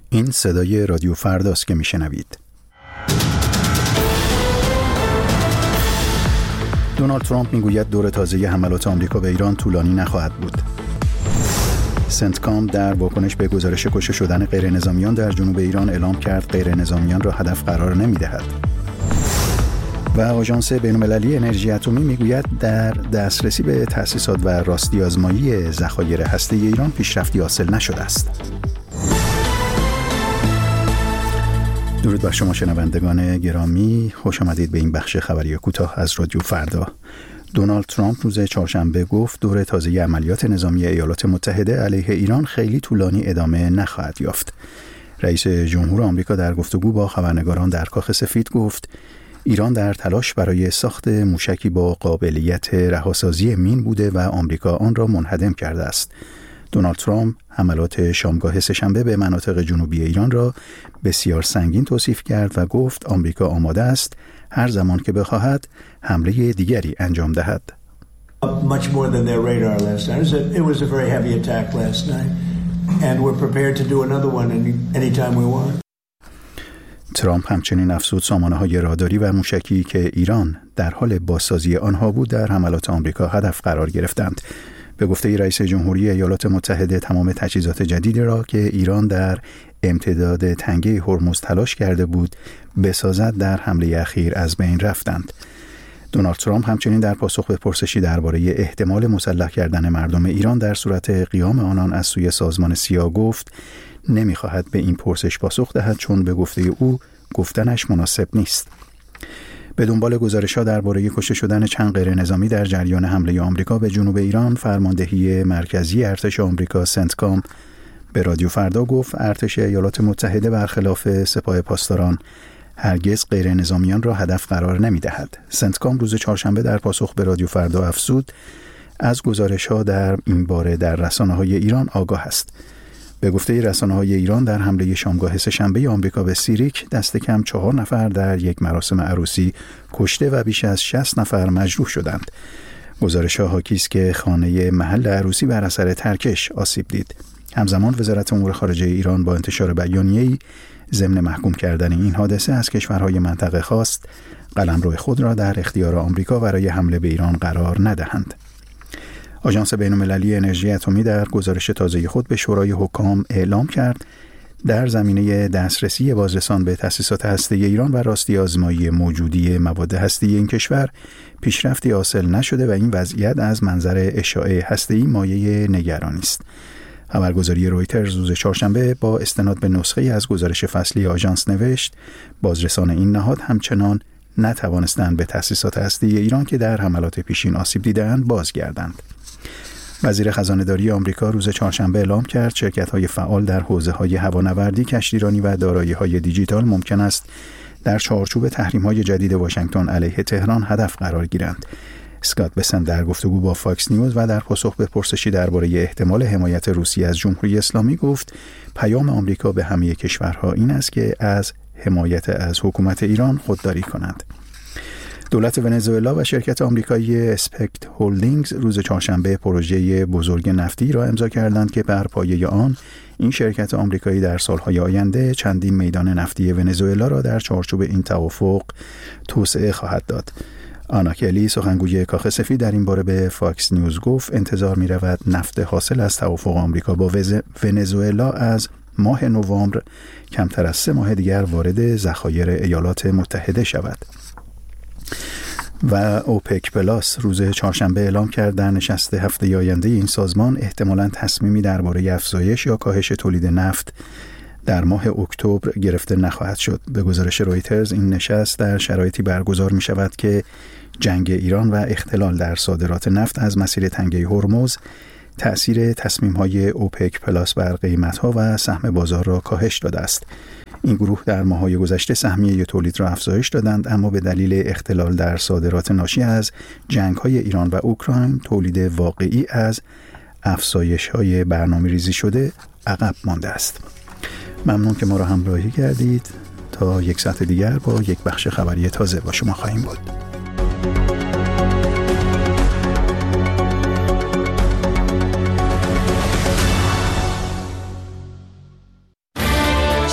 این صدای رادیو فرداست که میشنوید. دونالد ترامپ میگوید دور تازه حملات آمریکا به ایران طولانی نخواهد بود. سنتکام در واکنش به گزارش کشته شدن غیرنظامیان در جنوب ایران اعلام کرد غیرنظامیان را هدف قرار نمی‌دهد. و آژانس بین‌المللی انرژی اتمی میگوید در دسترسی به تأسیسات و راستی آزمایی ذخایر هسته‌ای ایران پیشرفتی حاصل نشده است. درود بر شما شنوندگان گرامی، خوش آمدید به این بخش خبری کوتاه از رادیو فردا. دونالد ترامپ روز چهارشنبه گفت دور تازه عملیات نظامی ایالات متحده علیه ایران خیلی طولانی ادامه نخواهد یافت. رئیس جمهور آمریکا در گفتگو با خبرنگاران در کاخ سفید گفت ایران در تلاش برای ساخت موشکی با قابلیت رهاسازی مین بوده و آمریکا آن را منهدم کرده است. دونالد ترامپ حملات شامگاه سه‌شنبه به مناطق جنوبی ایران را بسیار سنگین توصیف کرد و گفت آمریکا آماده است هر زمان که بخواهد حمله دیگری انجام دهد. Much more than their radar last night. It was a very heavy attack last night and we're prepared to do another one anytime we want. ترامپ همچنین افزود سامانه‌های راداری و موشکی که ایران در حال بازسازی آنها بود در حملات آمریکا هدف قرار گرفتند. به گفته رئیس جمهوری ایالات متحده تمام تجهیزات جدیدی را که ایران در امتداد تنگه هرمز تلاش کرده بود بسازد در حمله اخیر از بین رفتند. دونالد ترامپ همچنین در پاسخ به پرسشی درباره احتمال مسلح کردن مردم ایران در صورت قیام آنان از سوی سازمان سیا گفت نمی‌خواهد به این پرسش پاسخ دهد چون به گفته او گفتنش مناسب نیست. به دنبال گزارش‌ها درباره کشته شدن چند غیرنظامی در جریان حمله آمریکا به جنوب ایران، فرماندهی مرکزی ارتش آمریکا سنتکام به رادیو فردا گفت ارتش ایالات متحده برخلاف سپاه پاسداران هرگز غیرنظامیان را هدف قرار نمی‌دهد. سنتکام روز چهارشنبه در پاسخ به رادیو فردا افزود از گزارش‌ها در این باره در رسانه‌های ایران آگاه است. به گفته رسانه‌های ایران در حمله شامگاه سه‌شنبه آمریکا به سیریک دست کم 4 نفر در یک مراسم عروسی کشته و بیش از 60 نفر مجروح شدند. گزارش‌ها حاکی است که خانه محل عروسی بر اثر ترکش آسیب دید. همزمان وزارت امور خارجه ایران با انتشار بیانیه‌ای ضمن محکوم کردن این حادثه از کشورهای منطقه خواست قلمرو خود را در اختیار آمریکا برای حمله به ایران قرار ندهند. آژانس بین‌المللی انرژی اتمی در گزارش تازه خود به شورای حکام اعلام کرد در زمینه دسترسی بازرسان به تأسیسات هسته‌ای ایران و راستی آزمایی موجودی مواد هسته‌ای این کشور پیشرفتی حاصل نشده و این وضعیت از منظر اشاعه هسته‌ای مایه نگرانی است. خبرگزاری رویترز روز چهارشنبه با استناد به نسخه از گزارش فصلی آژانس نوشت بازرسان این نهاد همچنان نتوانستند به تأسیسات هسته‌ای ایران که در حملات پیشین آسیب دیده‌اند بازگردند. وزیر خزانه‌داری آمریکا روز چهارشنبه اعلام کرد شرکت‌های فعال در حوزه‌های هوانوردی، کشتیرانی و دارایی‌های دیجیتال ممکن است در چارچوب تحریم‌های جدید واشنگتن علیه تهران هدف قرار گیرند. اسکات بسنت در گفتگو با فاکس نیوز و در پاسخ به پرسشی درباره احتمال حمایت روسیه از جمهوری اسلامی گفت پیام آمریکا به همه کشورها این است که از حمایت از حکومت ایران خودداری کنند. دولت ونزوئلا و شرکت آمریکایی اسپکت هولدینگز روز چهارشنبه پروژه بزرگ نفتی را امضا کردند که بر پایه آن این شرکت آمریکایی در سالهای آینده چندین میدان نفتی ونزوئلا را در چارچوب این توافق توسعه خواهد داد. آنا کلی سخنگوی کاخ سفید در این باره به فاکس نیوز گفت انتظار می رود نفت حاصل از توافق آمریکا با ونزوئلا از ماه نوامبر کمتر از 3 ماه دیگر وارد ذخایر ایالات متحده شود. و اوپک پلاس روز چهارشنبه اعلام کرد در نشست هفته آینده این سازمان احتمالاً تصمیمی درباره افزایش یا کاهش تولید نفت در ماه اکتبر گرفته نخواهد شد. به گزارش رویترز این نشست در شرایطی برگزار می شود که جنگ ایران و اختلال در صادرات نفت از مسیر تنگه هرمز تأثیر تصمیم‌های اوپک پلاس بر قیمت‌ها و سهم بازار را کاهش داده است. این گروه در ماه‌های گذشته سهمیه تولید را افزایش دادند اما به دلیل اختلال در صادرات ناشی از جنگ‌های ایران و اوکراین تولید واقعی از افزایش‌های برنامه‌ریزی شده عقب مانده است. ممنون که ما را همراهی کردید. تا یک ساعت دیگر با یک بخش خبری تازه با شما خواهیم بود.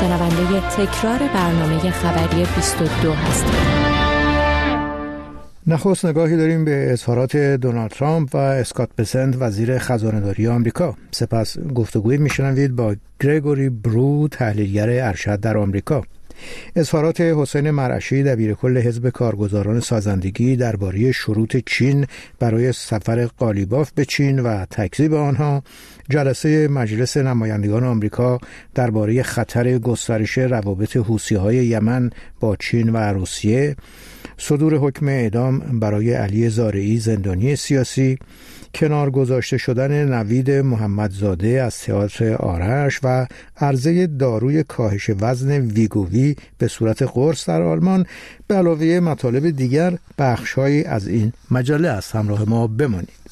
شنونده تکرار برنامه خبری 22 هستید. نخست نگاهی داریم به اظهارات دونالد ترامپ و اسکات بسنت وزیر خزانه‌داری آمریکا. سپس گفتگویی میشنوید با گریگوری برو تحلیلگر ارشد در آمریکا. اظهارات حسین مرعشی دبیرکل حزب کارگزاران سازندگی درباره شروط چین برای سفر قالیباف به چین و تکذیب آنها، جلسه مجلس نمایندگان آمریکا درباره خطر گسترش روابط حوثی‌های یمن با چین و روسیه، صدور حکم اعدام برای علی زارعی زندانی سیاسی، کنار گذاشته شدن نوید محمدزاده از تئاتر آرش و عرضه داروی کاهش وزن ویگووی به صورت قرص در آلمان، به علاوه مطالب دیگر بخش‌هایی از این مجله است. همراه ما بمانید.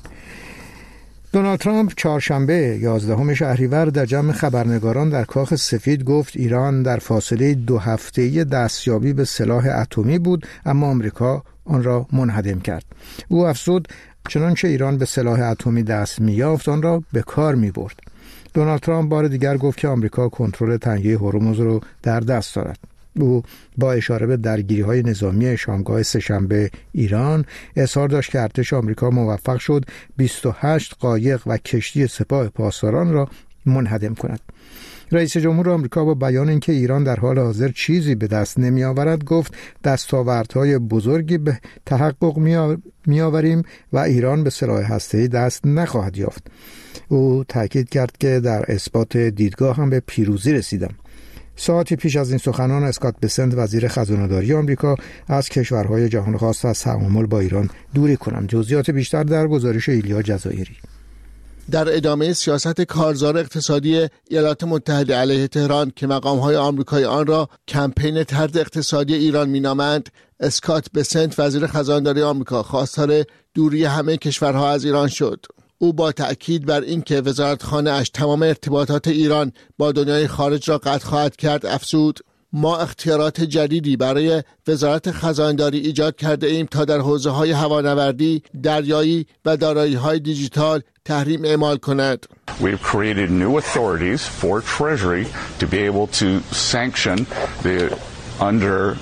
دونالد ترامپ چهارشنبه 11 شهریور در جمع خبرنگاران در کاخ سفید گفت ایران در فاصله 2 هفته‌ای دستیابی به سلاح اتمی بود، اما آمریکا آن را منهدم کرد. او افزود چنانچه ایران به سلاح اتمی دست می‌یافت آن را به کار می‌برد. دونالد ترامپ بار دیگر گفت که آمریکا کنترل تنگه هرمز را در دست دارد. او با اشاره به درگیری‌های نظامی شامگاه سه‌شنبه ایران اظهار داشت که ارتش آمریکا موفق شد 28 قایق و کشتی سپاه پاسداران را منهدم کند. رئیس جمهور آمریکا با بیان اینکه ایران در حال حاضر چیزی به دست نمی‌آورد گفت دستاوردهای بزرگی به تحقق می‌آوریم و ایران به سلاح هسته‌ای دست نخواهد یافت. او تاکید کرد که در اثبات دیدگاه هم به پیروزی رسیدم. ساعتی پیش از این سخنان اسکات بسنت وزیر خزانه‌داری آمریکا از کشورهای جهان خواست از تعامل با ایران دوری کنند. جزئیات بیشتر در گزارش ایلیا جزایری. در ادامه سیاست کارزار اقتصادی ایالات متحده علیه تهران که مقام‌های آمریکایی آن را کمپین طرد اقتصادی ایران می‌نامند، اسکات بسنت وزیر خزانه‌داری آمریکا خواستار دوری همه کشورها از ایران شد. او با تأکید بر اینکه وزارتخانه اش تمام ارتباطات ایران با دنیای خارج را قطع خواهد کرد افزود: ما اختیارات جدیدی برای وزارت خزانه‌داری ایجاد کرده ایم تا در حوزه‌های هوانوردی، دریایی و دارایی‌های دیجیتال تحریم اعمال کند. We've created new authorities for Treasury to be able to sanction the under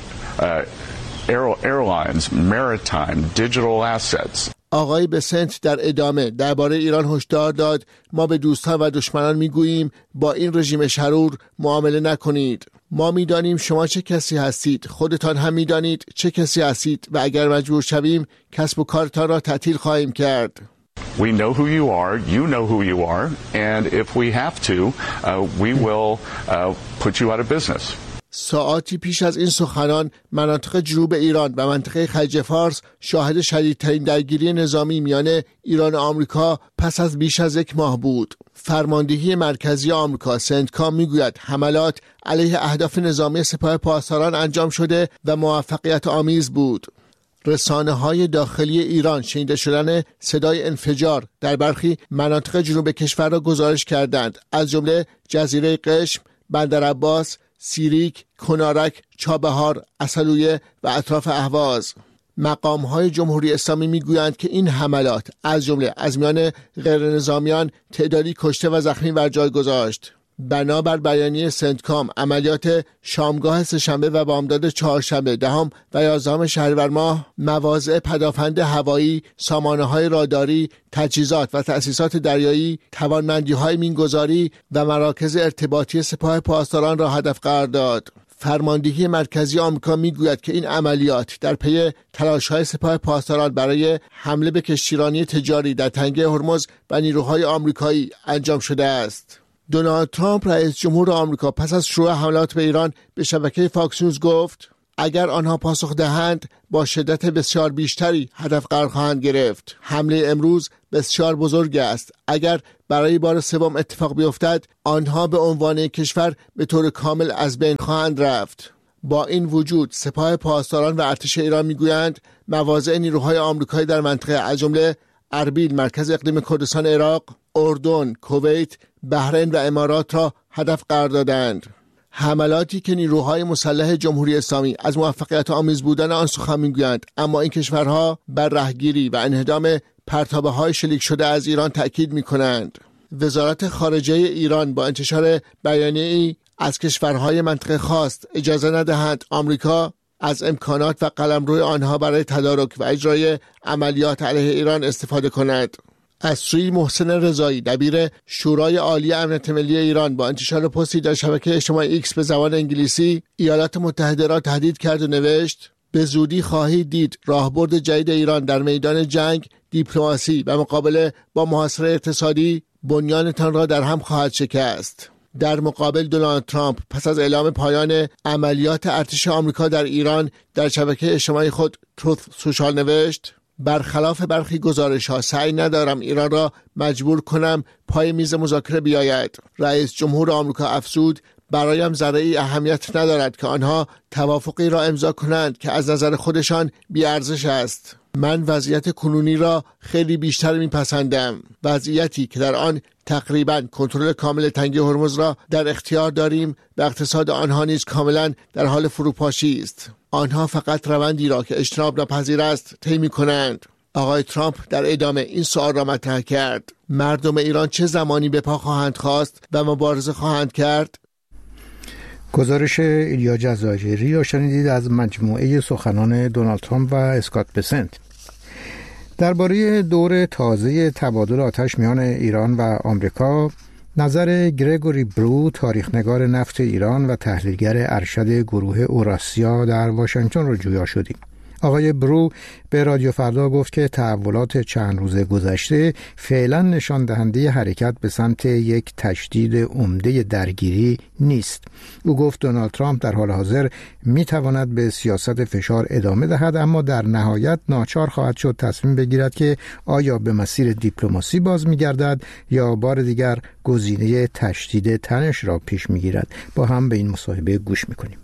airlines, maritime, digital assets. آقای بسنت در ادامه درباره ایران هشدار داد: ما به دوستان و دشمنان میگوییم با این رژیم شرور معامله نکنید. ما میدانیم شما چه کسی هستید، خودتان هم میدانید چه کسی هستید و اگر مجبور شویم کسب و کارتان را تعطیل خواهیم کرد. We know who you are, you know who you are, and if we have to, we will put you out of business. ساعاتی پیش از این سخنان مناطق جنوب ایران و منطقه خلیج فارس شاهد شدیدترین درگیری نظامی میان ایران و آمریکا پس از بیش از 1 ماه بود. فرماندهی مرکزی آمریکا سنتکام میگوید حملات علیه اهداف نظامی سپاه پاسداران انجام شده و موفقیت آمیز بود. رسانه‌های داخلی ایران شنیده شدن صدای انفجار در برخی مناطق جنوب کشور را گزارش کردند، از جمله جزیره قشم، بندرعباس، سیریک، کنارک، چابهار، عسلویه و اطراف اهواز. مقام‌های جمهوری اسلامی میگویند که این حملات از جمله از میان غیر نظامیان تعدادی کشته و زخمی بر جای گذاشت. بنابر بیانیه سنتکام عملیات شامگاه سه‌شنبه و بامداد چهارشنبه 10 و 11 شهریور ماه مواضع پدافند هوایی، سامانه‌های راداری، تجهیزات و تأسیسات دریایی، توانمندی‌های مینگذاری و مراکز ارتباطی سپاه پاسداران را هدف قرار داد. فرماندهی مرکزی آمریکا میگوید که این عملیات در پی تلاش‌های سپاه پاسداران برای حمله به کشتیرانی تجاری در تنگه هرمز و نیروهای آمریکایی انجام شده است. دونالد ترامپ رئیس جمهور آمریکا پس از شروع حملات به ایران به شبکه فاکس نیوز گفت اگر آنها پاسخ دهند با شدت بسیار بیشتری هدف قرار خواهند گرفت. حمله امروز بسیار بزرگ است. اگر برای بار سوم اتفاق بیفتد آنها به عنوان کشور به طور کامل از بین خواهند رفت. با این وجود سپاه پاسداران و ارتش ایران میگویند مواضع نیروهای آمریکایی در منطقه از جمله اربیل مرکز اقلیم کردستان عراق، اردن، کویت، بحرین و امارات را هدف قرار دادند. حملاتی که نیروهای مسلح جمهوری اسلامی از موفقیت آمیز بودن آن سخن میگویند، اما این کشورها بر رهگیری و انهدام پرتابه‌های شلیک شده از ایران تأکید می‌کنند. وزارت خارجه ایران با انتشار بیانیه‌ای از کشورهای منطقه خواست اجازه ندهند آمریکا از امکانات و قلمرو آنها برای تدارک و اجرای عملیات علیه ایران استفاده کند. از سوی محسن رضایی دبیر شورای عالی امنیت ملی ایران با انتشار پستی در شبکه اجتماعی ایکس به زبان انگلیسی ایالات متحده را تهدید کرد و نوشت: به زودی خواهید دید راهبرد جدید ایران در میدان جنگ، دیپلماسی و مقابله با محاصره اقتصادی بنیانتان را در هم خواهد شکست. در مقابل دونالد ترامپ پس از اعلام پایان عملیات ارتش آمریکا در ایران در شبکه اجتماعی خود تروث سوشال نوشت: برخلاف برخی گزارش‌ها سعی ندارم ایران را مجبور کنم پای میز مذاکره بیاید. رئیس جمهور آمریکا افزود: برایم ذره‌ای اهمیت ندارد که آنها توافقی را امضا کنند که از نظر خودشان بی‌ارزش است. من وضعیت کنونی را خیلی بیشتر میپسندم، وضعیتی که در آن تقریباً کنترل کامل تنگه هرمز را در اختیار داریم و اقتصاد آنها نیز کاملاً در حال فروپاشی است. آنها فقط روندی را که اجتناب ناپذیر است طی می‌کنند. آقای ترامپ در ادامه این سوال را مطرح کرد: مردم ایران چه زمانی به پا خواهند خواست و مبارزه خواهند کرد؟ گزارش ایلیا جزایری را شنیدید از مجموعه سخنان دونالد ترامپ و اسکات بسنت. درباره دور تازه تبادل آتش میان ایران و آمریکا، نظر گرگوری برو، تاریخ‌نگار نفت ایران و تحلیلگر ارشد گروه اوراسیا در واشنگتن را جویا شدیم. آقای برو به رادیو فردا گفت که تحولات چند روز گذشته فعلا نشان دهنده حرکت به سمت یک تشدید عمده درگیری نیست. او گفت دونالد ترامپ در حال حاضر می تواند به سیاست فشار ادامه دهد، اما در نهایت ناچار خواهد شد تصمیم بگیرد که آیا به مسیر دیپلماسی باز می گردد یا بار دیگر گزینه تشدید تنش را پیش می گیرد. با هم به این مصاحبه گوش می کنیم.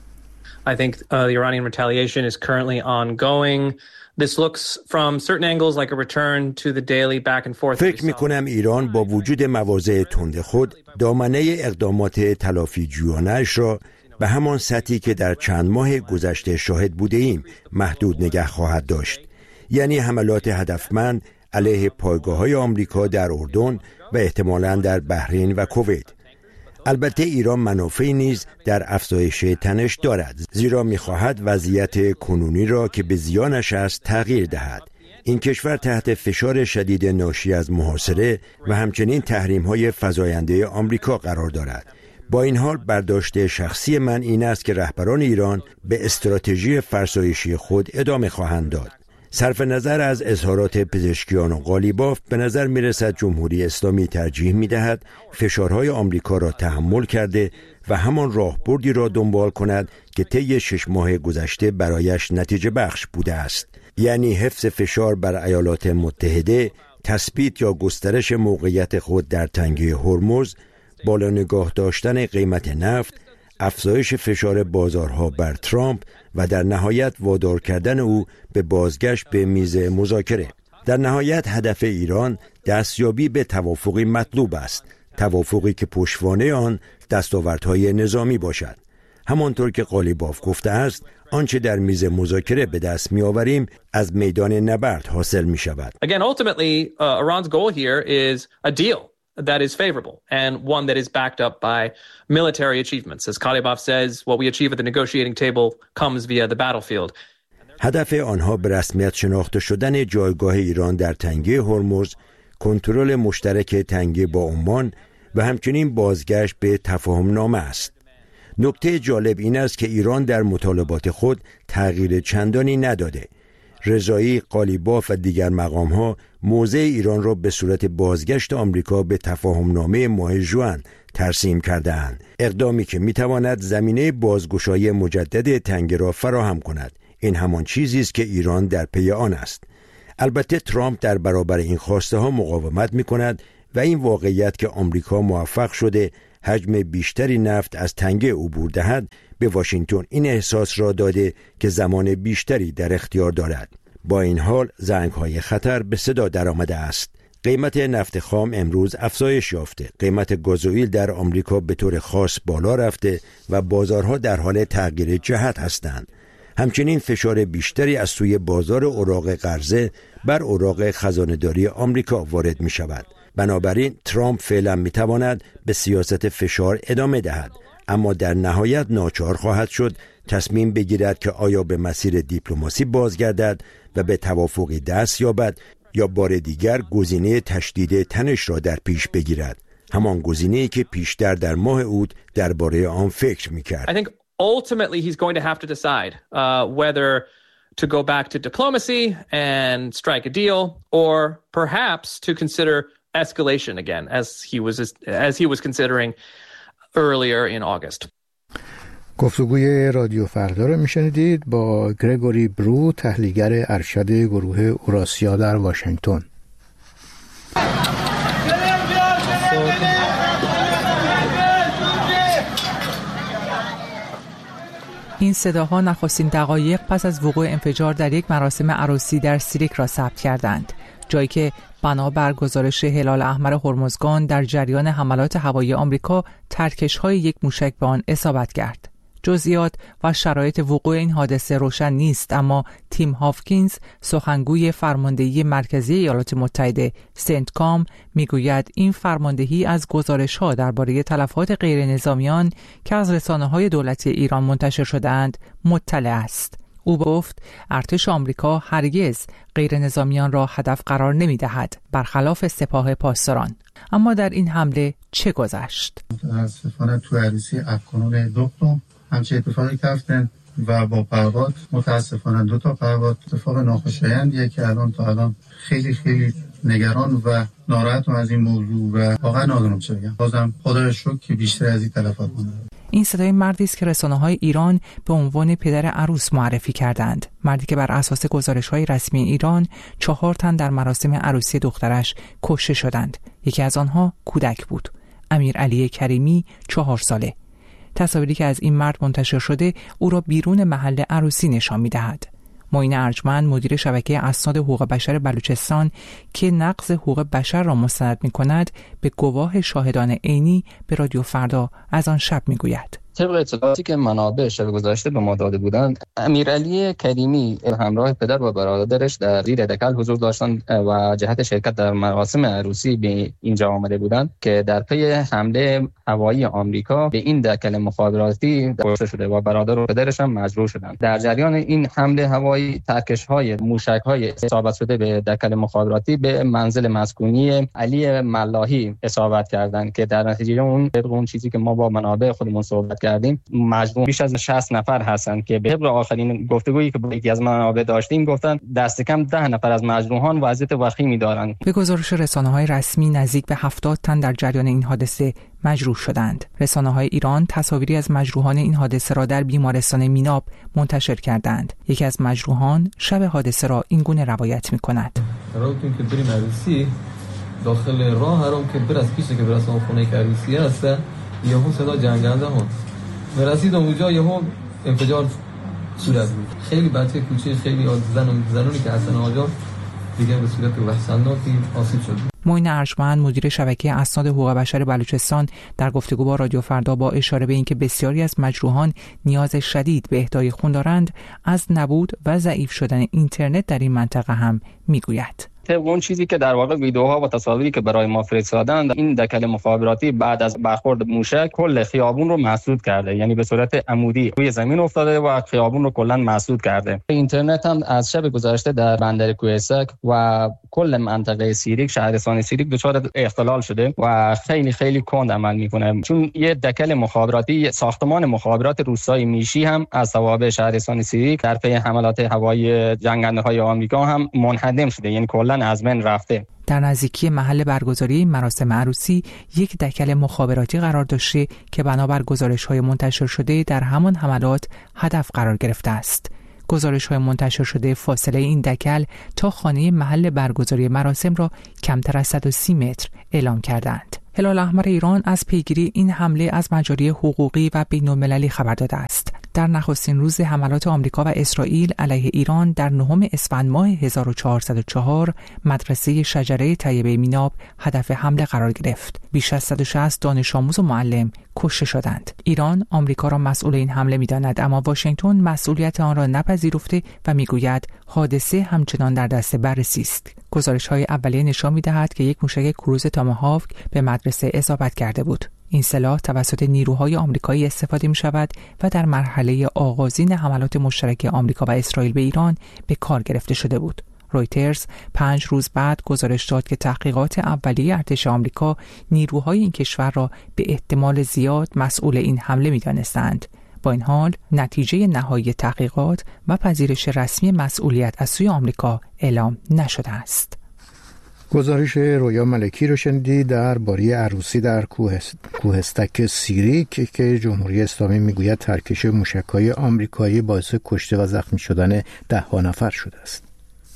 I think the Iranian retaliation is currently ongoing. This looks from certain angles like a return to the daily back and forth. فکر می‌کنم ایران با وجود مواضع تند خود دامنه اقدامات تلافی جویانه‌اش را به همان سطحی که در چند ماه گذشته شاهد بوده ایم محدود نگه خواهد داشت. یعنی حملات هدفمند علیه پایگاه‌های آمریکا در اردن و احتمالاً در بحرین و کویت. البته ایران منافعی نیز در افزایش تنش دارد، زیرا می‌خواهد وضعیت کنونی را که به زیانش است تغییر دهد. این کشور تحت فشار شدید ناشی از محاصره و همچنین تحریم‌های فزاینده آمریکا قرار دارد. با این حال برداشت شخصی من این است که رهبران ایران به استراتژی فرسایشی خود ادامه خواهند داد. صرف نظر از اظهارات پزشکیان و قالیباف به نظر می رسد جمهوری اسلامی ترجیح می دهد فشارهای آمریکا را تحمل کرده و همان راهبردی را دنبال کند که طی 6 ماه گذشته برایش نتیجه بخش بوده است. یعنی حفظ فشار بر ایالات متحده، تثبیت یا گسترش موقعیت خود در تنگه هرمز، بالا نگاه داشتن قیمت نفت، افزایش فشار بازارها بر ترامپ و در نهایت وادار کردن او به بازگشت به میز مذاکره. در نهایت هدف ایران دستیابی به توافقی مطلوب است، توافقی که پشتوانه آن دستاوردهای نظامی باشد. همانطور که قالیباف گفته است، آنچه در میز مذاکره به دست می‌آوریم از میدان نبرد حاصل می‌شود. Again, ultimately, Iran's goal here is a deal that is favorable and one that is backed up by military achievements. As Kalibov says, what we achieve at the negotiating table comes via the battlefield. هدف آنها به رسمیت شناخته شدن جایگاه ایران در تنگه هرمز، کنترل مشترک تنگه با عمان و همچنین بازگشت به تفاهم‌نامه است. نکته جالب این است که ایران در مطالبات خود تغییر چندانی نداده. رضایی، قالیباف و دیگر مقام‌ها موضع ایران را به صورت بازگشت آمریکا به تفاهم‌نامه ماه ژوئن ترسیم کرده‌اند، اقدامی که می‌تواند زمینه بازگشایی مجدد تنگه را فراهم کند. این همان چیزی است که ایران در پی آن است. البته ترامپ در برابر این خواسته‌ها مقاومت می‌کند و این واقعیت که آمریکا موفق شده حجم بیشتری نفت از تنگه عبور دهد به واشنگتن این احساس را داده که زمان بیشتری در اختیار دارد. با این حال زنگ‌های خطر به صدا درآمده است. قیمت نفت خام امروز افزایش یافته. قیمت گازوئیل در آمریکا به طور خاص بالا رفته و بازارها در حال تغییر جهت هستند. همچنین فشار بیشتری از سوی بازار اوراق قرضه بر اوراق خزانه‌داری آمریکا وارد می شود. بنابراین ترامپ فعلا می تواند به سیاست فشار ادامه دهد، اما در نهایت ناچار خواهد شد تصمیم بگیرد که آیا به مسیر دیپلماسی بازگردد و به توافقی دست یابد یا بار دیگر گزینه تشدید تنش را در پیش بگیرد، همان گزینه‌ای که پیشتر در ماه اوت درباره آن فکر می‌کرد. I think ultimately he's going to have to decide whether to go back to diplomacy and strike a deal or perhaps to consider escalation again as he was considering earlier in August. گفتگوی رادیو فردا رو میشنیدید با گرگوری برو، تحلیلگر ارشد گروه اوراسیا در واشنگتن. این صداها نخستین دقایق پس از وقوع انفجار در یک مراسم عروسی در سیریک را ثبت کردند، جایی که بنابر گزارش هلال احمر هرمزگان در جریان حملات هوایی آمریکا ترکش‌های یک موشک به آن اصابت کرد. جزئیات و شرایط وقوع این حادثه روشن نیست، اما تیم هافکینز، سخنگوی فرماندهی مرکزی ایالات متحده سنتکام، میگوید این فرماندهی از گزارش‌ها درباره تلفات غیر نظامیان که از رسانه‌های دولتی ایران منتشر شده‌اند مطلع است. او گفت ارتش آمریکا هرگز غیر نظامیان را هدف قرار نمی‌دهد، برخلاف سپاه پاسداران. اما در این حمله چه گذشت؟ متاسفانه تو عروسی افغانان دختم همچه اتفاقی کردن و با پرواز متاسفانه 2 تا پرواز اتفاق ناخوشایندیه که الان خیلی نگران و ناراحتم از این موضوع و واقعا نادونم چه بگم. بازم خدا رو شکر که بیشتر از این تلفات مونده. این صدای مردی است که رسانه‌های ایران به عنوان پدر عروس معرفی کردند. مردی که بر اساس گزارش‌های رسمی ایران 4 تن در مراسم عروسی دخترش کشته شدند. یکی از آنها کودک بود. امیرعلی کریمی 4 ساله. تصاویری که از این مرد منتشر شده او را بیرون محل عروسی نشان می‌دهد. معین ارجمند، مدیر شبکه اسناد حقوق بشر بلوچستان که نقض حقوق بشر را مستند می‌کند، به گواه شاهدان عینی به رادیو فردا از آن شب می‌گوید. طبق اطلاعاتی که منابع شب گذشته به ما داده بودند، امیرعلی کریمی همراه پدر و برادرش در زیر دکل حضور داشتند و جهت شرکت در مراسم عروسی به اینجا آمده بودند که در پی حمله هوایی آمریکا به این دکل مخابراتی کشته شده و برادر و پدرش هم مجروح شدند. در جریان این حمله هوایی ترکش‌های موشک‌های اصابت شده به دکل مخابراتی به منزل مسکونی علی ملاحی اصابت کردند که در نتیجه اون چیزی که ما با منابع خودمون صحبت کردیم، مجموع بیش از 60 نفر هستند که به طبق آخرین گفتگویی که با یکی از منابع داشتیم گفتن دست کم 10 نفر از مجروحان وضعیت وخیمی دارند. به گزارش رسانه‌های رسمی نزدیک به 70 تن در جریان این حادثه مجروح شدند. رسانه‌های ایران تصاویری از مجروحان این حادثه را در بیمارستان میناب منتشر کردند. یکی از مجروحان شب حادثه را اینگونه روایت می‌کند. راهتون که بریم عروسی، داخل راه هرام که برس پیشه که برس اون خونه که عروسی هست، یهو صدا جنگنده ها رسید اونجا، یهو انفجار صورت بود. خیلی بچه کوچیک، خیلی زنانی که حسن آجا دیگه به صورت وحشتناکی آسیب شد. معین ارجمند، مدیر شبکه اسناد حقوق بشر بلوچستان، در گفتگو با رادیو فردا با اشاره به اینکه بسیاری از مجروحان نیاز شدید به اهدای خون دارند، از نبود و ضعیف شدن اینترنت در این منطقه هم میگوید. طبق اون چیزی که در واقع ویدیوها و تصاویری که برای ما فرستادند، این دکل مخابراتی بعد از برخورد موشک کل خیابون رو مسدود کرده، یعنی به صورت عمودی روی زمین افتاده و خیابون رو کلا مسدود کرده. اینترنت هم از شب گذشته در بندر کوهستان و کل منطقه سیریک، شهرستان سیریک دچار اختلال شده و خیلی کند عمل میکنه، چون یه دکل مخابراتی، ساختمان مخابرات روستایی میشی هم از توابع شهرستان سیریک در پی حملات هوایی جنگنده‌های آمریکا هم منهدم شده، یعنی کلا از بین رفته. در نزدیکی محل برگزاری مراسم عروسی یک دکل مخابراتی قرار داشته که بنابر گزارش‌های منتشر شده در همان حملات هدف قرار گرفته است. گزارش‌های منتشر شده فاصله این دکل تا خانه محل برگزاری مراسم را کمتر از 130 متر اعلام کردند. هلال احمر ایران از پیگیری این حمله از مجاری حقوقی و بین‌المللی خبر داده است. در نخستین روز حملات آمریکا و اسرائیل علیه ایران در 9 اسفند ماه 1404 مدرسه شجره طیبه میناب هدف حمله قرار گرفت. بیش از 160 دانش آموز و معلم کشته شدند. ایران آمریکا را مسئول این حمله می‌داند، اما واشنگتن مسئولیت آن را نپذیرفته و می‌گوید حادثه همچنان در دست بررسی است. گزارش‌های اولیه نشان می‌دهد که یک موشک کروز تاماهاوک به مدرسه اصابت کرده بود. این سلاح توسط نیروهای آمریکایی استفاده می شود و در مرحله آغازین حملات مشترک آمریکا و اسرائیل به ایران به کار گرفته شده بود. رویترز 5 روز بعد گزارش داد که تحقیقات اولیه ارتش آمریکا نیروهای این کشور را به احتمال زیاد مسئول این حمله می دانستند. با این حال نتیجه نهایی تحقیقات و پذیرش رسمی مسئولیت از سوی آمریکا اعلام نشده است. گزارش رویا ملکی رو شنیدی درباره عروسی در کوهستک سیری که جمهوری اسلامی میگوید ترکش موشک‌های آمریکایی باعث کشته و زخمی شدن 10 نفر شده است.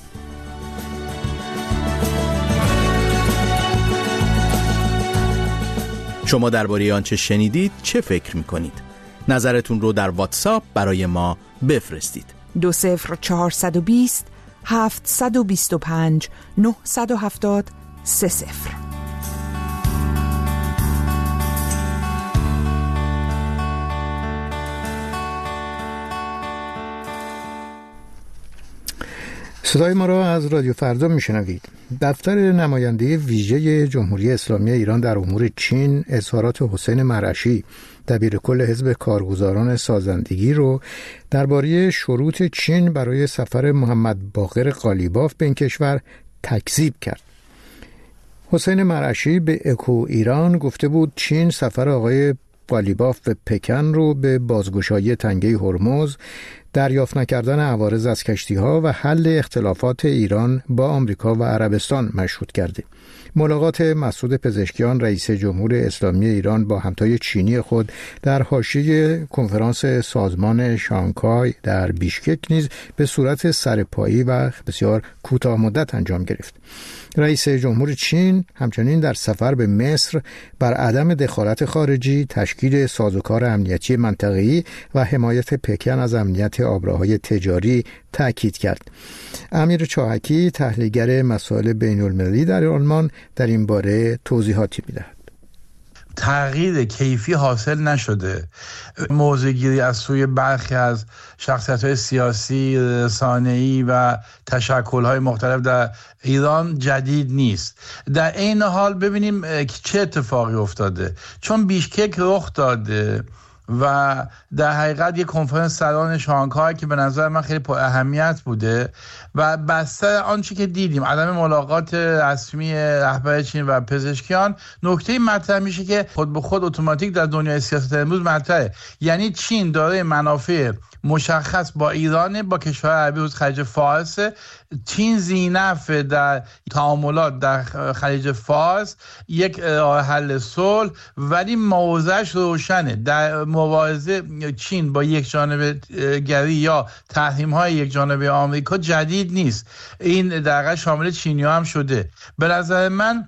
شما درباره آنچه شنیدید چه فکر می‌کنید؟ نظرتون رو در واتساپ برای ما بفرستید. 20420 725 970 30. صدای ما را از رادیو فردا میشنوید. دفتر نماینده ویژه جمهوری اسلامی ایران در امور چین اظهارات حسین مرعشی دبیر کل حزب کارگزاران سازندگی رو درباره شروط چین برای سفر محمد باقر قالیباف به این کشور تکذیب کرد. حسین مرعشی به اکو ایران گفته بود چین سفر آقای قالیباف به پکن رو به بازگشایی تنگه هرمز، دریافت نکردن عوارض از کشتی‌ها و حل اختلافات ایران با آمریکا و عربستان مشروط کرده. ملاقات مسعود پزشکیان رئیس جمهور اسلامی ایران با همتای چینی خود در حاشیه کنفرانس سازمان شانگهای در بیشکک نیز به صورت سرپایی و بسیار کوتاه مدت انجام گرفت. رئیس جمهور چین همچنین در سفر به مصر بر عدم دخالت خارجی، تشکیل سازوکار امنیتی منطقه‌ای و حمایت پکن از امنیت آبراهای تجاری تأکید کرد. امیر چاهکی تحلیلگر مسائل بین‌المللی در آلمان در این باره توضیحاتی می‌دهد. تغییر کیفی حاصل نشده. موضع‌گیری از سوی برخی از شخصیت‌های سیاسی، رسانه‌ای و تشکل‌های مختلف در ایران جدید نیست. در این حال ببینیم چه اتفاقی افتاده. چون بیشکک رخ داده و در حقیقت یک کنفرانس سران شانگهای که به نظر من خیلی پر اهمیت بوده و بستر آنچه که دیدیم عدم ملاقات رسمی رهبر چین و پزشکیان، نکته مطرح میشه که خود به خود اتوماتیک در دنیای سیاست امروز مطرحه. یعنی چین داره منافع مشخص با ایران، با کشور عربی حوزه خلیج فارس. چین ذینفع در تعاملات در خلیج فارس یک راه حل صلح، ولی موضعش روشنه. در مبارزه چین با یک جانبه گری یا تحریم های یک جانبه آمریکا جدید نیست. این دقیقا شامل چینی‌ها هم شده. به نظر من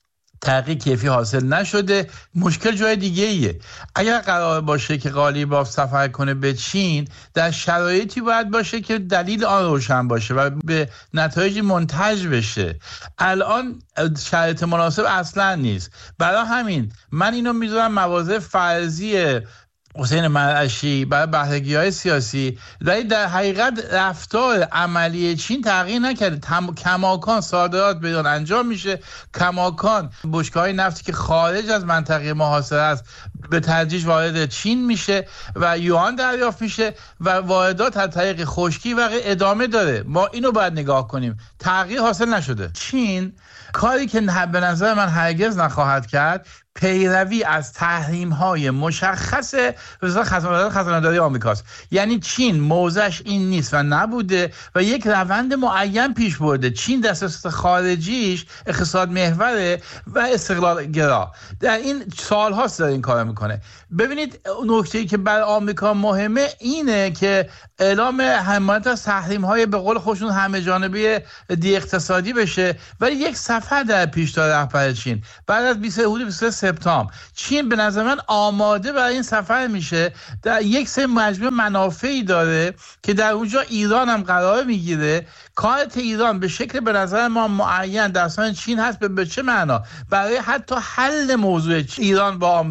تغییر کیفی حاصل نشده. مشکل جای دیگه ایه. اگر قرار باشه که قالیباف سفر کنه به چین، در شرایطی باید باشه که دلیل آن روشن باشه و به نتایج منتج بشه. الان شرایط مناسب اصلا نیست. برای همین من اینو میذارم مواضع فرضی حسین مرعشی برای بهره‌گیری‌های سیاسی، ولی در حقیقت رفتار عملی چین تغییر نکرده. کماکان صادرات به ایران انجام میشه، کماکان بشکه‌های نفتی که خارج از منطقه محاصره است به تدریج وارد چین میشه و یوان دریافت میشه و واردات از طریق خشکی و ادامه داره. ما اینو باید نگاه کنیم. تغییر حاصل نشده. چین کاری که به نظر من هرگز نخواهد کرد پیروی از تحریم‌های مشخص وزارت خزانه‌داری آمریکاست. یعنی چین موضعش این نیست و نبوده و یک روند معین پیش برده. چین در سیاست خارجیش اقتصاد محوره و استقلال گرا. در این سال‌هاست داره این کار میکنه. ببینید نکته‌ای که برای آمریکا مهمه اینه که اعلام حمایت از تحریم‌های به قول خودشون همه جانبه دی اقتصادی بشه، ولی یک سفر در پیش داره رهبر چین بعد از 23 سپتامبر. چین به نظر من آماده برای این سفر میشه. در یک سری مجموعه منافعی داره که در اونجا ایران هم قرار میگیره. کارت ایران به شکل به نظر ما معین در سان چین هست. به چه معنا؟ برای حتی حل موضوع ایران با آمریکا.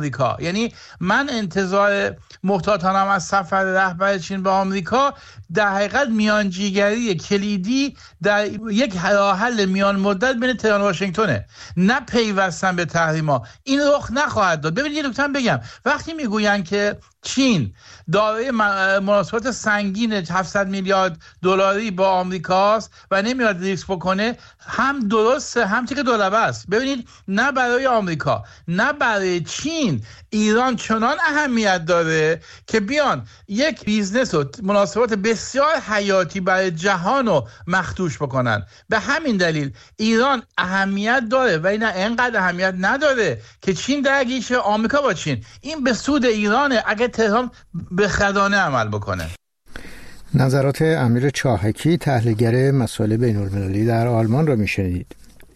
یعنی من انتظار محتاطانم از سفر رهبر چین به آمریکا در حقیقت میانجیگری کلیدی در یک حل میان مدت بین تهران و واشنگتونه، نه پیوستن به تحریما. این رخ نخواهد داد. ببینید یه نکته بگم، وقتی میگوین که چین دارای مناسبات سنگین 700 میلیارد دلاری با آمریکاست و نمیاد ریسک بکنه، هم درسته هم تیک دولبه است. ببینید نه برای آمریکا نه برای چین ایران چنان اهمیت داره که بیان یک بیزنس و مناسبات بسیار حیاتی برای جهان رو مخدوش بکنن. به همین دلیل ایران اهمیت داره و نه اینقدر اهمیت نداره که چین درگیر شه آمریکا با چین. این به سود ایرانه اگه تهران به خدانه عمل بکنه. نظرات امیر چاهکی تحلیلگر مسائل بین‌المللی در آلمان را میشنید.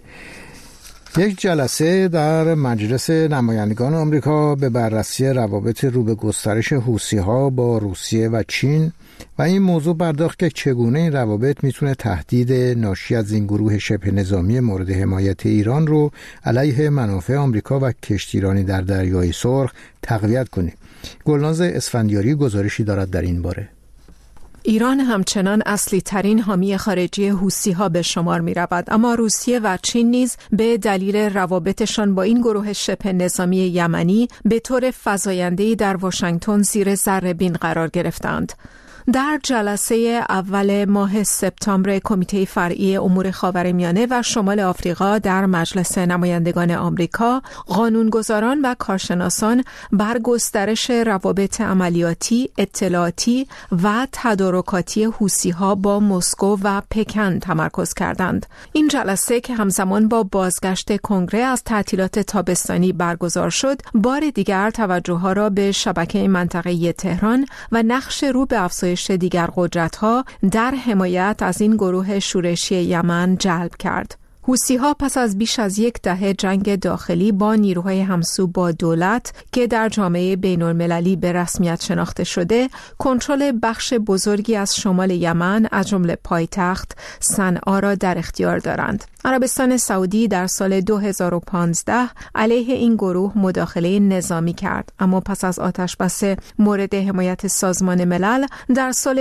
یک جلسه در مجلس نمایندگان آمریکا به بررسی روابط رو به گسترش حوثی‌ها با روسیه و چین و این موضوع پرداخت که چگونه این روابط میتونه تهدید ناشی از این گروه شبه نظامی مورد حمایت ایران رو علیه منافع آمریکا و کشتیرانی در دریای سرخ تقویت کنه. گلناز اسفندیاری گزارشی دارد در این باره. ایران همچنان اصلی ترین حامی خارجی حوثی‌ها به شمار می رود، اما روسیه و چین نیز به دلیل روابطشان با این گروه شبه نظامی یمنی به طور فزاینده‌ای در واشنگتن زیر ذره‌بین قرار گرفتند. در جلسه اول ماه سپتامبر کمیته فرعی امور خاورمیانه و شمال آفریقا در مجلس نمایندگان آمریکا، قانونگذاران و کارشناسان بر گسترش روابط عملیاتی، اطلاعاتی و تدارکاتی حوثی‌ها با مسکو و پکن تمرکز کردند. این جلسه که همزمان با بازگشت کنگره از تعطیلات تابستانی برگزار شد، بار دیگر توجه‌ها را به شبکه منطقه‌ای تهران و نقش رو به افزایش دیگر قدرت‌ها در حمایت از این گروه شورشی یمن جلب کرد. حوثی‌ها پس از بیش از یک دهه جنگ داخلی با نیروهای همسو با دولت که در جامعه بین‌المللی به رسمیت شناخته شده، کنترل بخش بزرگی از شمال یمن از جمله پایتخت صنعا را در اختیار دارند. عربستان سعودی در سال 2015 علیه این گروه مداخله نظامی کرد، اما پس از آتشبس مورد حمایت سازمان ملل در سال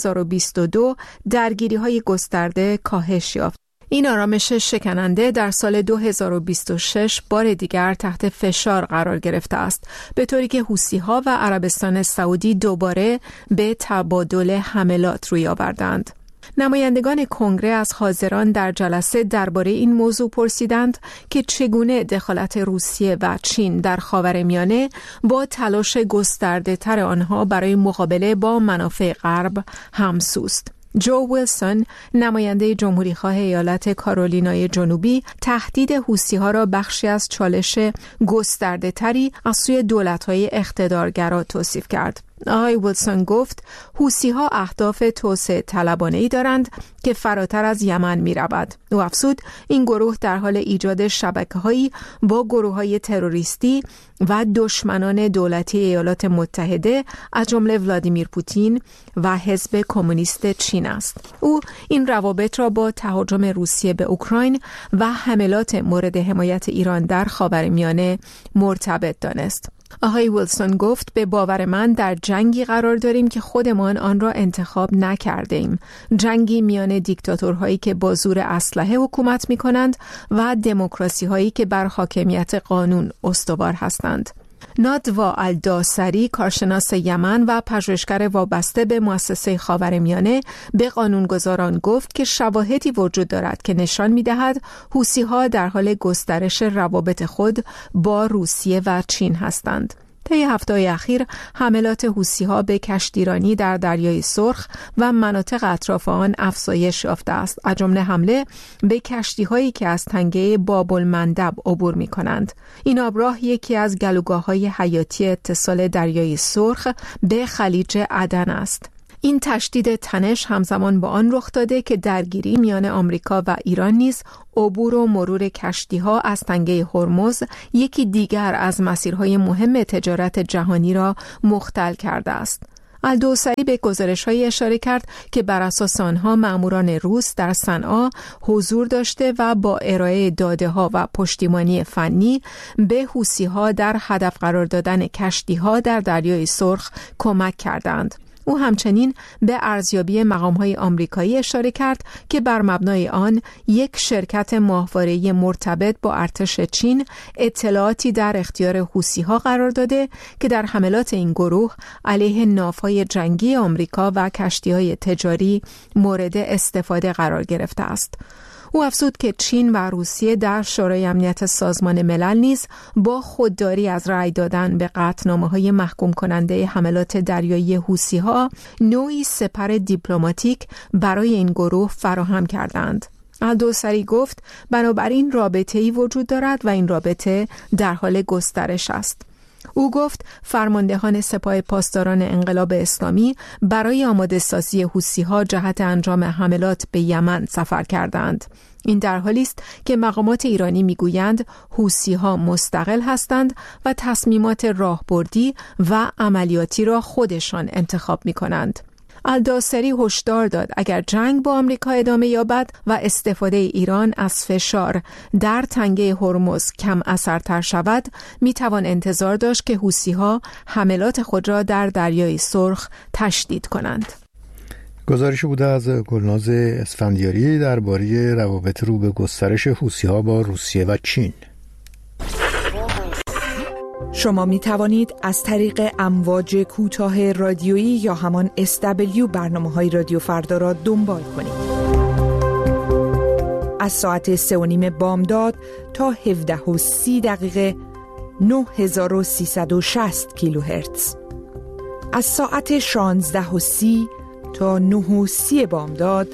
2022 درگیری‌های گسترده کاهش یافت. این آرامش شکننده در سال 2026 بار دیگر تحت فشار قرار گرفته است، به طوری که حوثی‌ها و عربستان سعودی دوباره به تبادل حملات روی آوردند. نمایندگان کنگره از حاضران در جلسه درباره این موضوع پرسیدند که چگونه دخالت روسیه و چین در خاورمیانه با تلاش گسترده‌تر آنها برای مقابله با منافع غرب همسوست. جو ویلسون، نماینده جمهوریخواه ایالت کارولینای جنوبی، تهدید حوثی‌ها را بخشی از چالش گسترده‌تری از سوی دولت‌های اقتدارگرا توصیف کرد. آقای ویلسون گفت حوثی‌ها اهداف توسعه طلبانه‌ای دارند که فراتر از یمن می‌رود. او افزود این گروه در حال ایجاد شبکه‌هایی با گروه‌های تروریستی و دشمنان دولتی ایالات متحده از جمله ولادیمیر پوتین و حزب کمونیست چین است. او این روابط را با تهاجم روسیه به اوکراین و حملات مورد حمایت ایران در خاورمیانه مرتبط دانست. آقای ویلسون گفت به باور من در جنگی قرار داریم که خودمان آن را انتخاب نکرده ایم. جنگی میان دیکتاتورهایی که با زور اسلحه حکومت می کنند و دموکراسی هایی که بر حاکمیت قانون استوار هستند. نادوا الداسری، کارشناس یمن و پژوهشگر وابسته به مؤسسه خاورمیانه، به قانونگذاران گفت که شواهدی وجود دارد که نشان می‌دهد حوثی‌ها در حال گسترش روابط خود با روسیه و چین هستند. طی هفته‌های اخیر حملات حوثی‌ها به کشتیرانی در دریای سرخ و مناطق اطراف آن افزایش یافته است، از جمله حمله به کشتی‌هایی که از تنگه باب المندب عبور می‌کنند. این آبراه یکی از گلوگاه‌های حیاتی اتصال دریای سرخ به خلیج عدن است. این تشدید تنش همزمان با آن رخ داده که درگیری میان آمریکا و ایران نیز عبور و مرور کشتی‌ها از تنگه هرمز، یکی دیگر از مسیرهای مهم تجارت جهانی را مختل کرده است. الدوسری به گزارش‌هایی اشاره کرد که بر اساس آنها مأموران روس در صنعا حضور داشته و با ارائه داده‌ها و پشتیبانی فنی به حوثی‌ها در هدف قرار دادن کشتی‌ها در دریای سرخ کمک کردند. او همچنین به ارزیابی مقام‌های آمریکایی اشاره کرد که بر مبنای آن یک شرکت ماهواره‌ای مرتبط با ارتش چین اطلاعاتی در اختیار حوثی‌ها قرار داده که در حملات این گروه علیه ناوهای جنگی آمریکا و کشتی‌های تجاری مورد استفاده قرار گرفته است. او افزود که چین و روسیه در شورای امنیت سازمان ملل نیز با خودداری از رأی دادن به قطعنامه‌های محکوم کننده حملات دریایی حوثی‌ها نوعی سپر دیپلماتیک برای این گروه فراهم کردند. الدوسری گفت بنابراین رابطه‌ای وجود دارد و این رابطه در حال گسترش است. او گفت فرماندهان سپاه پاسداران انقلاب اسلامی برای آماده سازی حوثی‌ها جهت انجام حملات به یمن سفر کردند. این در حالی است که مقامات ایرانی میگویند حوثی‌ها مستقل هستند و تصمیمات راهبردی و عملیاتی را خودشان انتخاب می‌کنند. الدوسری هشدار داد اگر جنگ با آمریکا ادامه یابد و استفاده ایران از فشار در تنگه هرمز کم اثرتر شود، میتوان انتظار داشت که حوثی‌ها حملات خود را در دریای سرخ تشدید کنند. گزارشی بوده از گلناز اسفندیاری درباره روابط رو به گسترش حوثی‌ها با روسیه و چین. شما می توانید از طریق امواج کوتاه رادیویی یا همان SW برنامه‌های رادیو فردا را دنبال کنید. از ساعت 3:30 بامداد تا 17:30 9360 کیلوهرتز. از ساعت 16:30 تا 9:30 بامداد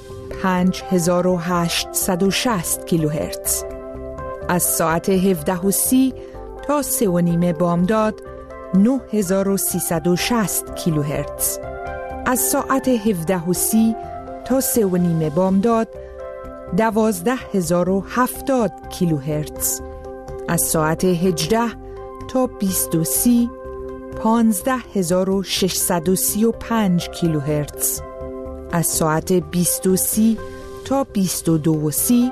5860 کیلوهرتز. از ساعت 17:30 تا 3:30 بامداد 9360 کیلوهرتز. از ساعت 17:30 تا 3:30 بامداد 12070 کیلوهرتز. از ساعت 18 تا 20:30 15635 کیلوهرتز. از ساعت 20:30 تا 22:30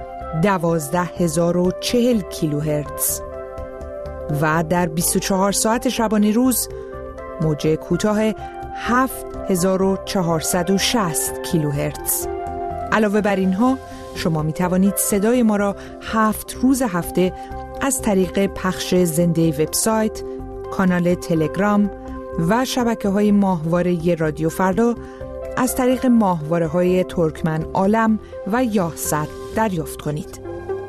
12040 کیلوهرتز. و در 24 ساعت شبانه روز موج کوتاه 7460 کیلوهرتز. علاوه بر اینها شما می توانید صدای ما را 7 روز هفته از طریق پخش زنده وبسایت، کانال تلگرام و شبکه‌های ماهواره رادیو فردا از طریق ماهواره‌های ترکمن عالم و یاهصد دریافت کنید.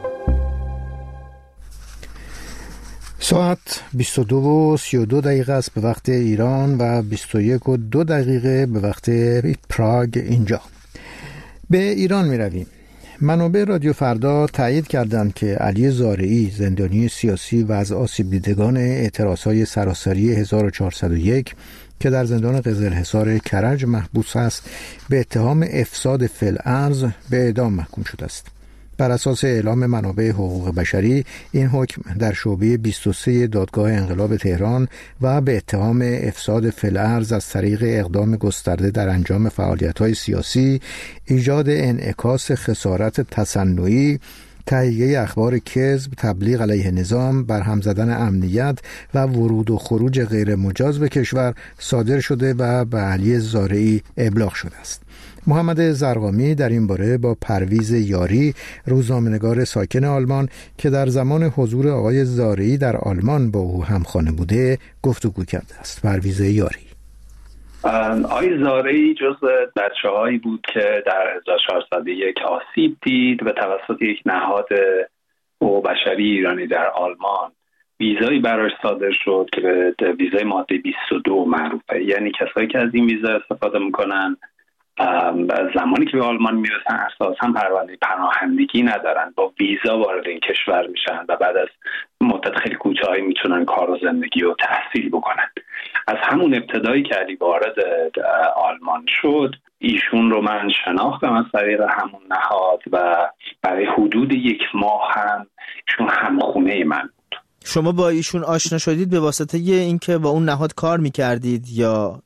ساعت 22:32 است به وقت ایران و 21:02 به وقت پراگ اینجا. به ایران می رویم. منابع رادیو فردا تایید کردند که علی زارعی، زندانی سیاسی و از آسیب دیدگان اعتراضهای سراسری 1401 که در زندان قزلحصار کرج محبوس است، به اتهام افساد فی‌الارض به اعدام محکوم شده است. بر اساس اعلام منابع حقوق بشری، این حکم در شعبه 23 دادگاه انقلاب تهران و به اتهام افساد فی‌الارض از طریق اقدام گسترده در انجام فعالیت‌های سیاسی، ایجاد انعکاس خسارت تصنعی، تهیه اخبار کذب، تبلیغ علیه نظام، برهم زدن امنیت و ورود و خروج غیر مجاز به کشور صادر شده و به علی زارعی ابلاغ شده است. محمد زرقامی در این باره با پرویز یاری، روزنامه‌نگار ساکن آلمان که در زمان حضور آقای زارعی در آلمان با او همخانه بوده، گفتگو کرده است. پرویز یاری: آقای زارعی جزو بچه‌هایی بود که در 1401 آسیب دید و توسط یک نهاد حقوق بشری ایرانی در آلمان ویزایی براش صادر شد که به ویزای ماده 22 معروفه. یعنی کسایی که از این ویزا استفاده میکنن زمانی که به آلمان میرسن اساساً پرونده پناهندگی ندارن، با ویزا وارد این کشور میشن و بعد از مدت خیلی کوتاهی میتونن کار و زندگی و تحصیل بکنن. از همون ابتدایی که علی وارد آلمان شد، ایشون رو من شناختم از طریق همون نهاد و برای حدود 1 ماه هم ایشون همخونه من بود. شما با ایشون آشنا شدید به واسطه اینکه با اون نهاد کار میکردید یا؟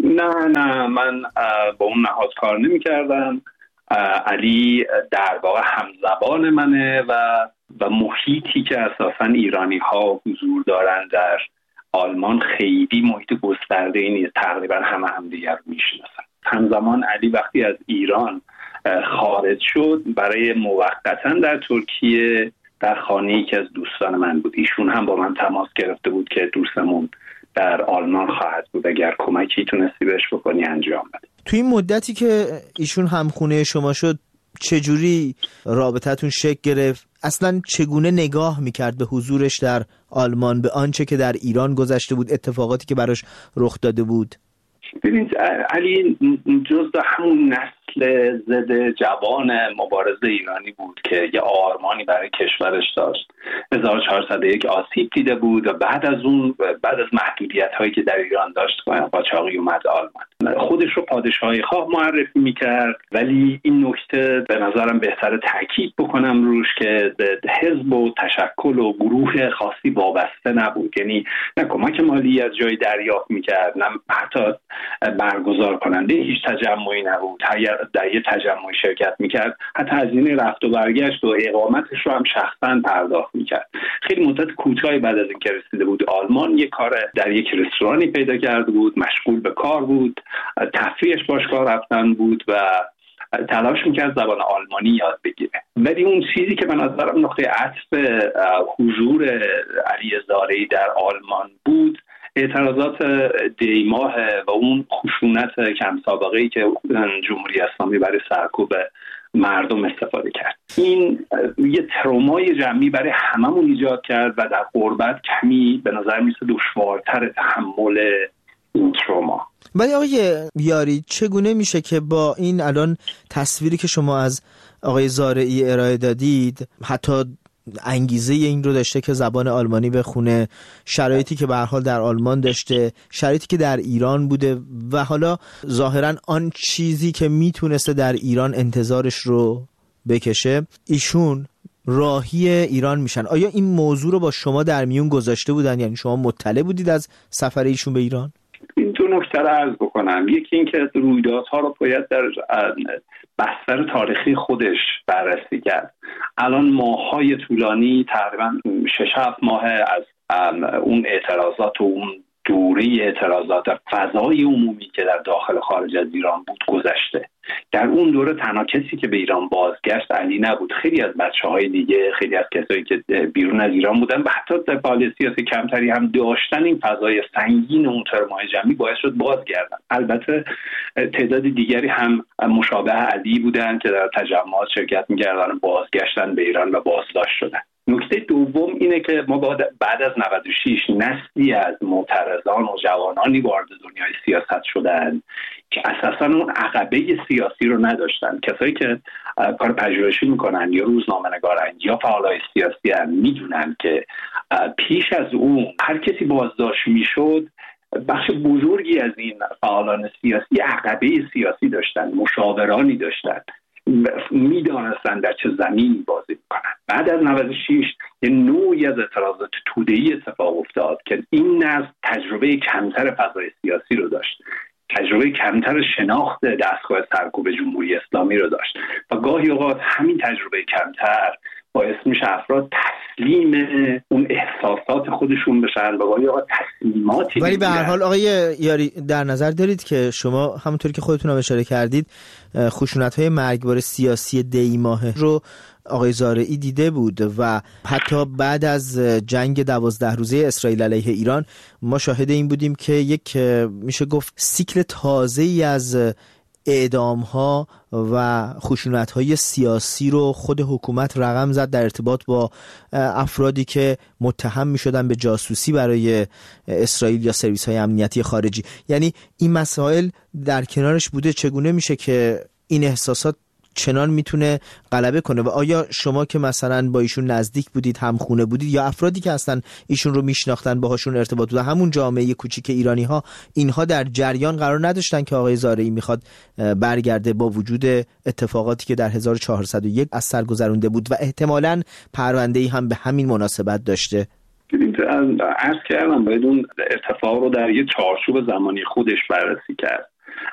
نه من با اون نهاد کار نمیکردم. علی در واقع همزبان منه و محیطی که اساساً ایرانی ها حضور دارن در آلمان خیلی محیط گسترده‌ای نیست، تقریبا همدیگر رو میشناسن. همزمان علی وقتی از ایران خارج شد برای موقتاً در ترکیه در خانه‌ای که از دوستان من بود. ایشون هم با من تماس گرفته بود که دوستمون در آلمان خواهد بود، اگر کمکی تونستی بهش بکنی انجام بده. توی این مدتی که ایشون همخونه شما شد چجوری رابطتون شکل گرفت؟ اصلا چگونه نگاه میکرد به حضورش در آلمان، به آنچه که در ایران گذشته بود، اتفاقاتی که براش رخ داده بود؟ ببینید علی جزء همون نسل ضد جوان مبارز ایرانی بود که یه آرمانی برای کشورش داشت. 1401 آسیب دیده بود و بعد از محدودیت هایی که در ایران داشت قاچاقی اومد آلمان. خودش رو پادشاهی خواه معرفی میکرد، ولی این نکته به نظرم بهتره تاکید بکنم روش که حزب و تشکل و گروه خاصی وابسته نبود. یعنی نه کمک مالی از جای دریافت میکرد، نه حتی برگزار کننده هیچ تجمعی نبود. در یه تجمعی شرکت میکرد، حتی هزینه رفت و برگشت و اقامتش رو هم شخصا پرداخت میکرد. خیلی مدت کوتاهی بعد از اینکه رسیده بود آلمان یک کار در یک رستورانی پیدا کرده بود، مشغول به کار بود، تفریحش باشگاه رفتن بود و تلاش میکرد زبان آلمانی یاد بگیره. ولی اون چیزی که به نظرم نقطه عطف حضور علی زارعی در آلمان بود اعتراضات دیماه و اون خشونت کم سابقه‌ای که جمهوری اسلامی برای سرکوب مردم استفاده کرد. این یه ترومای جمعی برای هممون ایجاد کرد و در غربت کمی به نظر میسه دشوارتر تحمل این تروما. ولی آقای یاری چگونه میشه که با این الان تصویری که شما از آقای زارعی ارائه دادید، حتی انگیزه این رو داشته که زبان آلمانی بخونه، شرایطی که به هر حال در آلمان داشته، شرایطی که در ایران بوده و حالا ظاهرا آن چیزی که میتونسته در ایران انتظارش رو بکشه، ایشون راهی ایران میشن. آیا این موضوع رو با شما در میون گذاشته بودن؟ یعنی شما مطلع بودید از سفر ایشون به ایران؟ این دو نکته رو عرض بکنم. یکی این که رویدادها رو باید در بستر تاریخی خودش بررسی کرد. الان ماه‌های طولانی، تقریبا 6-7 ماه از اون اعتراضات و اون دوره اعتراضات فضای عمومی که در داخل خارج از ایران بود گذشته. در اون دوره تنها کسی که به ایران بازگشت علی نبود. خیلی از بچه‌های دیگه، خیلی از کسایی که بیرون از ایران بودن و حتی در فعالیت سیاسی کمتری هم داشتن، این فضای سنگین اون ترمای جمعی باعث شد بازگردن. البته تعداد دیگری هم مشابه علی بودن که در تجمعات شرکت می‌کردن، بازگشتن به ایران و بازداشت شدن. نکته دوم اینه که ما بعد از 96 نسلی از معترضان و جوانانی وارد دنیای سیاست شدن که اساساً اون عقبه سیاسی رو نداشتن. کسایی که کار پژوهشی میکنن یا روزنامه‌نگارن یا فعالای سیاسی هم میدونن که پیش از اون هر کسی بازداشت میشد، بخش بزرگی از این فعالان سیاسی عقبه سیاسی داشتن، مشاورانی داشتن، میدانستن در چه زمینی بازی میکنن. بعد از 96 یه نوعی از اعتراضات توده‌ای اتفاق افتاد که این نسل تجربه کمتر فضای سیاسی رو داشت، تجربه کمتر شناخت دستگاه سرکوب جمهوری اسلامی رو داشت و گاهی اوقات همین تجربه کمتر باعث میشه افراد تسلیم اون احساسات خودشون بشن و گاهی اوقات تصمیماتی. ولی به هر حال آقای یاری در نظر دارید که شما همونطوری که خودتون هم اشاره کردید خشونت‌های مرگبار سیاسی دی ماهه رو آقای زارعی دیده بود و حتی بعد از جنگ 12 روزه اسرائیل علیه ایران ما شاهد این بودیم که یک میشه گفت سیکل تازه‌ای از اعدام‌ها و خشونت‌های سیاسی رو خود حکومت رقم زد در ارتباط با افرادی که متهم می‌شدن به جاسوسی برای اسرائیل یا سرویس‌های امنیتی خارجی. یعنی این مسائل در کنارش بوده. چگونه میشه که این احساسات چنان میتونه غلبه کنه؟ و آیا شما که مثلا با ایشون نزدیک بودید، همخونه بودید، یا افرادی که اصلا ایشون رو میشناختن باهاشون ارتباط بود، همون جامعه کوچیک ایرانی ها، اینها در جریان قرار نداشتن که آقای زارعی میخواد برگرده با وجود اتفاقاتی که در 1401 از سر گذرونده بود و احتمالاً پرونده‌ای هم به همین مناسبت داشته؟ عرض کردم باید اون ارتفاع رو در یه چارچوب زمانی خودش بررسی کرد.